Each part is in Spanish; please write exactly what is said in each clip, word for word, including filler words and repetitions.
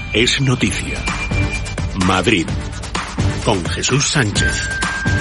es noticia. Madrid, con Jesús Sánchez.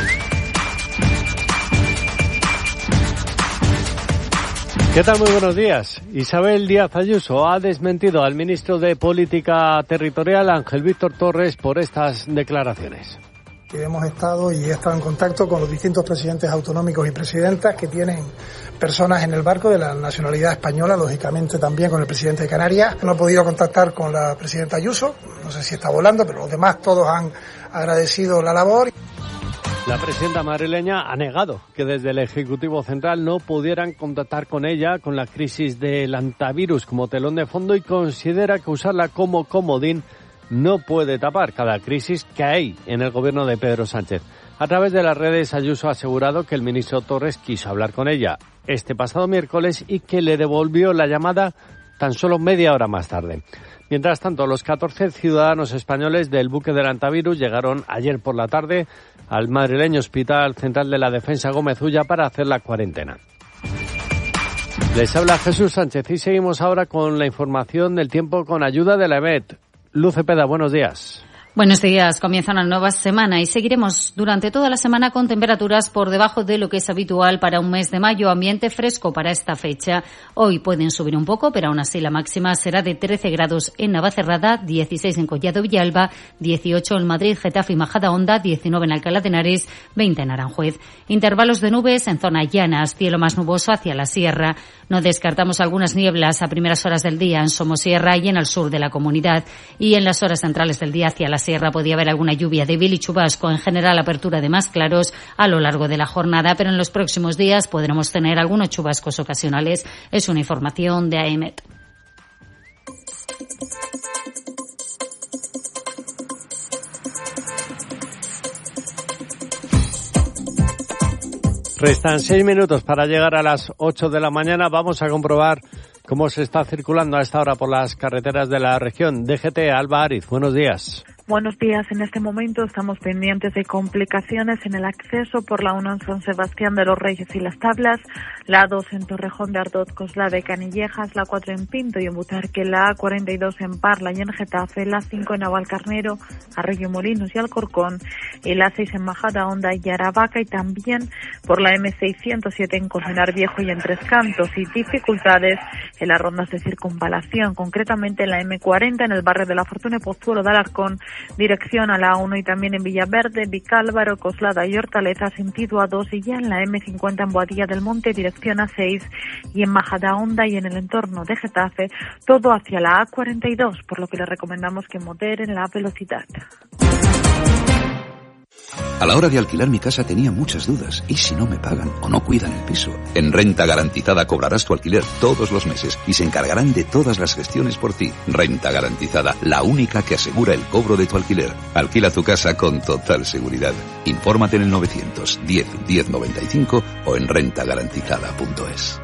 ¿Qué tal? Muy buenos días. Isabel Díaz Ayuso ha desmentido al ministro de Política Territorial, Ángel Víctor Torres, por estas declaraciones. Hemos estado y he estado en contacto con los distintos presidentes autonómicos y presidentas que tienen personas en el barco de la nacionalidad española, lógicamente también con el presidente de Canarias. No he podido contactar con la presidenta Ayuso, no sé si está volando, pero los demás todos han agradecido la labor. La presidenta madrileña ha negado que desde el Ejecutivo Central no pudieran contactar con ella con la crisis del antivirus como telón de fondo y considera que usarla como comodín no puede tapar cada crisis que hay en el gobierno de Pedro Sánchez. A través de las redes, Ayuso ha asegurado que el ministro Torres quiso hablar con ella este pasado miércoles y que le devolvió la llamada tan solo media hora más tarde. Mientras tanto, los catorce ciudadanos españoles del buque del antivirus llegaron ayer por la tarde al madrileño Hospital Central de la Defensa Gómez Ulla para hacer la cuarentena. Les habla Jesús Sánchez y seguimos ahora con la información del tiempo con ayuda de la E M E T. Luz Cepeda, buenos días. Buenos días. Comienza una nueva semana y seguiremos durante toda la semana con temperaturas por debajo de lo que es habitual para un mes de mayo. Ambiente fresco para esta fecha. Hoy pueden subir un poco, pero aún así la máxima será de trece grados en Navacerrada, dieciséis en Collado Villalba, dieciocho en Madrid, Getafe y Majadahonda, diecinueve en Alcalá de Henares, veinte en Aranjuez. Intervalos de nubes en zonas llanas, cielo más nuboso hacia la sierra. No descartamos algunas nieblas a primeras horas del día en Somosierra y en el sur de la comunidad. Y en las horas centrales del día hacia la sierra podría haber alguna lluvia débil y chubasco. En general, apertura de más claros a lo largo de la jornada, pero en los próximos días podremos tener algunos chubascos ocasionales. Es una información de A E M E T. Restan seis minutos para llegar a las ocho de la mañana. Vamos a comprobar cómo se está circulando a esta hora por las carreteras de la región. D G T, Alba Ariz, buenos días. Buenos días. En este momento estamos pendientes de complicaciones en el acceso por la uno en San Sebastián de los Reyes y Las Tablas, la dos en Torrejón de Ardoz, Coslada y Canillejas, la cuatro en Pinto y en Butarque, la A cuarenta y dos en Parla y en Getafe, la cinco en Navalcarnero, Arroyo Molinos y Alcorcón, y la seis en Majadahonda y Aravaca, y también por la M seiscientos siete en Colmenar Viejo y en Tres Cantos, y dificultades en las rondas de circunvalación, concretamente en la M cuarenta en el barrio de la Fortuna y Pozuelo de Alarcón, dirección a la uno, y también en Villaverde, Vicálvaro, Coslada y Hortaleza, sentido A dos, y ya en la M cincuenta en Boadilla del Monte, dirección A seis, y en Majadahonda y en el entorno de Getafe, todo hacia la A cuarenta y dos, por lo que les recomendamos que moderen la velocidad. A la hora de alquilar mi casa tenía muchas dudas. ¿Y si no me pagan o no cuidan el piso? En Renta Garantizada cobrarás tu alquiler todos los meses y se encargarán de todas las gestiones por ti. Renta Garantizada, la única que asegura el cobro de tu alquiler. Alquila tu casa con total seguridad. Infórmate en el novecientos diez diez noventa y cinco o en renta garantizada punto es.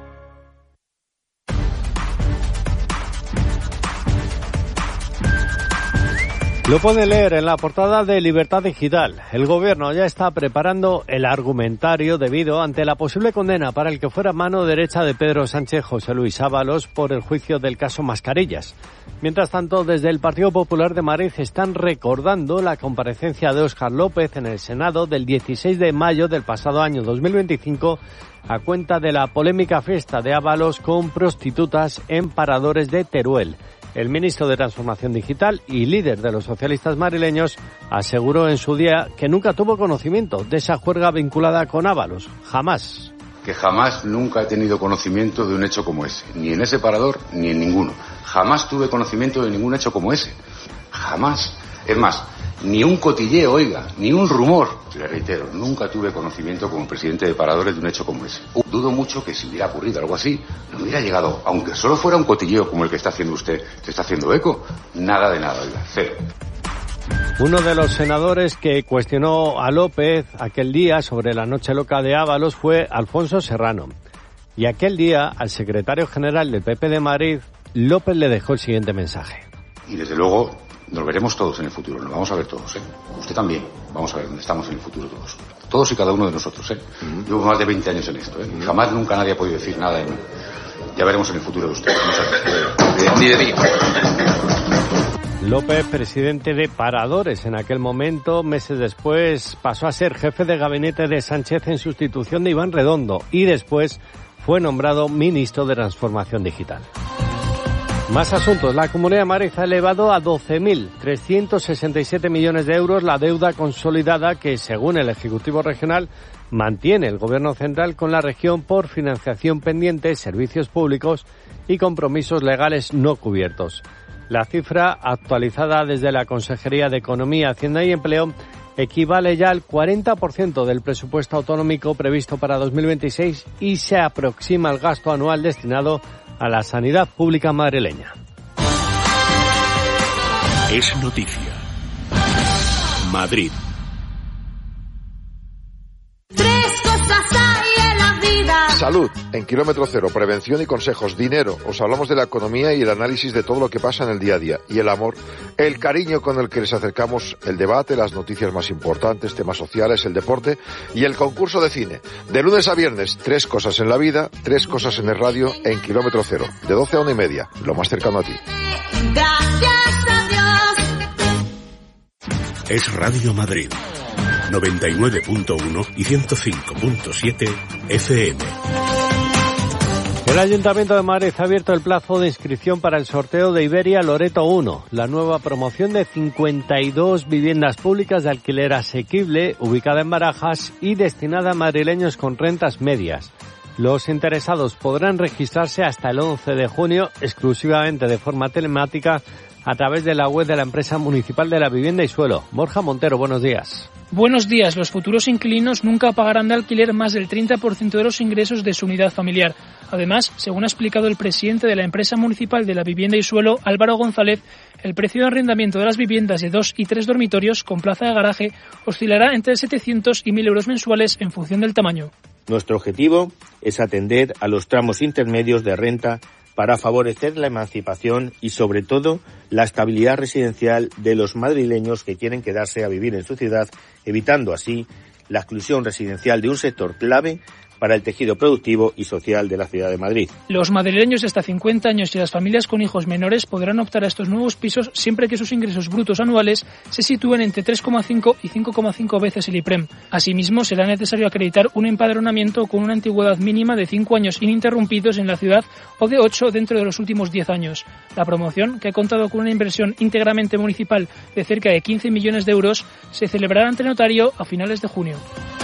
Lo puede leer en la portada de Libertad Digital. El gobierno ya está preparando el argumentario debido ante la posible condena para el que fuera mano derecha de Pedro Sánchez, José Luis Ábalos, por el juicio del caso Mascarillas. Mientras tanto, desde el Partido Popular de Madrid están recordando la comparecencia de Óscar López en el Senado del dieciséis de mayo del pasado año dos mil veinticinco a cuenta de la polémica fiesta de Ábalos con prostitutas en paradores de Teruel. El ministro de Transformación Digital y líder de los socialistas madrileños aseguró en su día que nunca tuvo conocimiento de esa juerga vinculada con Ábalos. Jamás. Que jamás, nunca he tenido conocimiento de un hecho como ese. Ni en ese parador, ni en ninguno. Jamás tuve conocimiento de ningún hecho como ese. Jamás. Es más, ni un cotilleo, oiga, ni un rumor. Le reitero, nunca tuve conocimiento como presidente de paradores de un hecho como ese. Dudo mucho que si hubiera ocurrido algo así, no hubiera llegado, aunque solo fuera un cotilleo como el que está haciendo usted, que está haciendo eco, nada de nada, oiga, cero. Uno de los senadores que cuestionó a López aquel día sobre la noche loca de Ábalos fue Alfonso Serrano. Y aquel día, al secretario general del P P de Madrid, López le dejó el siguiente mensaje. Y desde luego, nos veremos todos en el futuro, nos vamos a ver todos, ¿eh? Usted también, vamos a ver dónde estamos en el futuro todos. Todos y cada uno de nosotros, ¿eh? Uh-huh. Llevo más de veinte años en esto, ¿eh? Uh-huh. Jamás, nunca nadie ha podido decir nada de mí. Ya veremos en el futuro de usted. Ni de mí. López, presidente de Paradores en aquel momento, meses después pasó a ser jefe de gabinete de Sánchez en sustitución de Iván Redondo y después fue nombrado ministro de Transformación Digital. Más asuntos. La Comunidad de Madrid ha elevado a doce mil trescientos sesenta y siete millones de euros la deuda consolidada que, según el Ejecutivo Regional, mantiene el Gobierno central con la región por financiación pendiente, servicios públicos y compromisos legales no cubiertos. La cifra, actualizada desde la Consejería de Economía, Hacienda y Empleo, equivale ya al cuarenta por ciento del presupuesto autonómico previsto para dos mil veintiséis y se aproxima al gasto anual destinado a la sanidad pública madrileña. Es noticia. Madrid. Salud, en Kilómetro Cero, prevención y consejos, dinero, os hablamos de la economía y el análisis de todo lo que pasa en el día a día, y el amor, el cariño con el que les acercamos el debate, las noticias más importantes, temas sociales, el deporte y el concurso de cine. De lunes a viernes, tres cosas en la vida, tres cosas en el radio, en Kilómetro Cero, de doce a una y media, lo más cercano a ti. Gracias a Dios. Es Radio Madrid. noventa y nueve punto uno y ciento cinco punto siete F M. El Ayuntamiento de Madrid ha abierto el plazo de inscripción para el sorteo de Iberia Loreto uno, la nueva promoción de cincuenta y dos viviendas públicas de alquiler asequible, ubicada en Barajas y destinada a madrileños con rentas medias. Los interesados podrán registrarse hasta el once de junio, exclusivamente de forma telemática, a través de la web de la empresa municipal de la vivienda y suelo. Borja Montero, buenos días. Buenos días. Los futuros inquilinos nunca pagarán de alquiler más del treinta por ciento de los ingresos de su unidad familiar. Además, según ha explicado el presidente de la empresa municipal de la vivienda y suelo, Álvaro González, el precio de arrendamiento de las viviendas de dos y tres dormitorios con plaza de garaje oscilará entre setecientos y mil euros mensuales en función del tamaño. Nuestro objetivo es atender a los tramos intermedios de renta para favorecer la emancipación y, sobre todo, la estabilidad residencial de los madrileños que quieren quedarse a vivir en su ciudad, evitando así la exclusión residencial de un sector clave para el tejido productivo y social de la ciudad de Madrid. Los madrileños de hasta cincuenta años y las familias con hijos menores podrán optar a estos nuevos pisos siempre que sus ingresos brutos anuales se sitúen entre tres coma cinco y cinco coma cinco veces el IPREM. Asimismo, será necesario acreditar un empadronamiento con una antigüedad mínima de cinco años ininterrumpidos en la ciudad o de ocho dentro de los últimos diez años. La promoción, que ha contado con una inversión íntegramente municipal de cerca de quince millones de euros, se celebrará ante notario a finales de junio.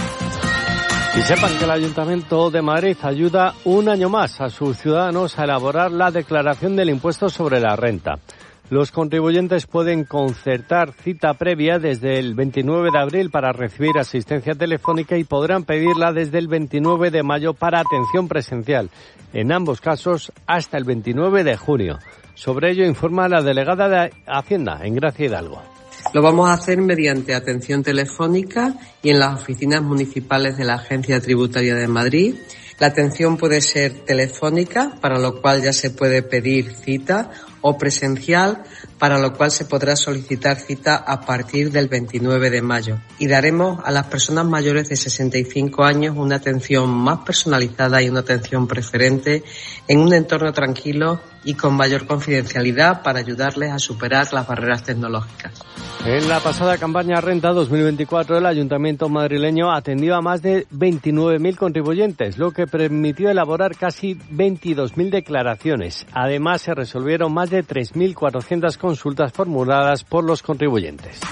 Y sepan que el Ayuntamiento de Madrid ayuda un año más a sus ciudadanos a elaborar la declaración del impuesto sobre la renta. Los contribuyentes pueden concertar cita previa desde el veintinueve de abril para recibir asistencia telefónica y podrán pedirla desde el veintinueve de mayo para atención presencial. En ambos casos, hasta el veintinueve de junio. Sobre ello informa la delegada de Hacienda en Gracia Hidalgo. Lo vamos a hacer mediante atención telefónica y en las oficinas municipales de la Agencia Tributaria de Madrid. La atención puede ser telefónica, para lo cual ya se puede pedir cita, o presencial, para lo cual se podrá solicitar cita a partir del veintinueve de mayo. Y daremos a las personas mayores de sesenta y cinco años una atención más personalizada y una atención preferente en un entorno tranquilo y con mayor confidencialidad para ayudarles a superar las barreras tecnológicas. En la pasada campaña Renta dos mil veinticuatro, el Ayuntamiento madrileño atendió a más de veintinueve mil contribuyentes, lo que permitió elaborar casi veintidós mil declaraciones. Además, se resolvieron más de tres mil cuatrocientas consultas formuladas por los contribuyentes.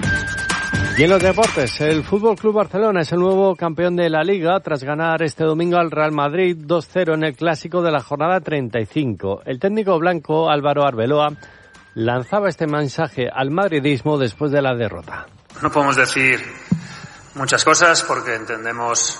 Y en los deportes, el F C Barcelona es el nuevo campeón de la Liga tras ganar este domingo al Real Madrid dos cero en el clásico de la jornada treinta y cinco. El técnico blanco Álvaro Arbeloa lanzaba este mensaje al madridismo después de la derrota. No podemos decir muchas cosas porque entendemos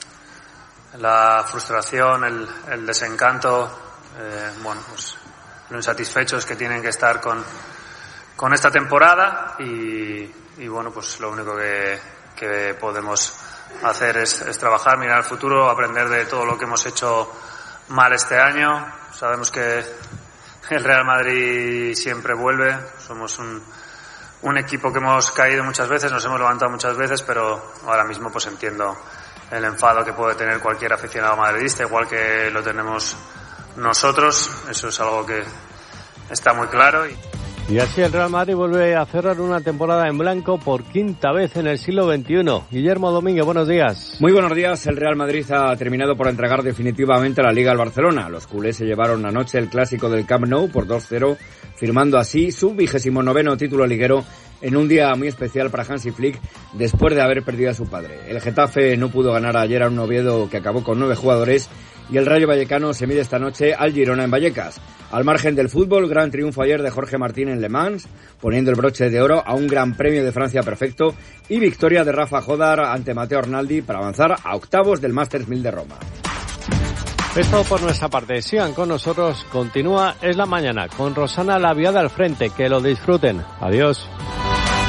la frustración, el, el desencanto, eh, bueno, pues lo insatisfechos que tienen que estar con, con esta temporada y, y bueno, pues lo único que, que podemos hacer es, es trabajar, mirar al futuro, aprender de todo lo que hemos hecho mal este año. Sabemos que el Real Madrid siempre vuelve, somos un, un equipo que hemos caído muchas veces, nos hemos levantado muchas veces, pero ahora mismo pues entiendo el enfado que puede tener cualquier aficionado madridista, igual que lo tenemos nosotros, eso es algo que está muy claro. Y... Y así el Real Madrid vuelve a cerrar una temporada en blanco por quinta vez en el siglo veintiuno. Guillermo Domínguez, buenos días. Muy buenos días. El Real Madrid ha terminado por entregar definitivamente la Liga al Barcelona. Los culés se llevaron anoche el clásico del Camp Nou por dos cero, firmando así su vigésimo noveno título liguero en un día muy especial para Hansi Flick después de haber perdido a su padre. El Getafe no pudo ganar ayer a un Oviedo que acabó con nueve jugadores y el Rayo Vallecano se mide esta noche al Girona en Vallecas. Al margen del fútbol, gran triunfo ayer de Jorge Martín en Le Mans, poniendo el broche de oro a un Gran Premio de Francia perfecto, y victoria de Rafa Jodar ante Matteo Arnaldi para avanzar a octavos del Masters mil de Roma. Es todo por nuestra parte. Sigan con nosotros. Continúa Es la Mañana con Rosana Laviada al frente. Que lo disfruten. Adiós.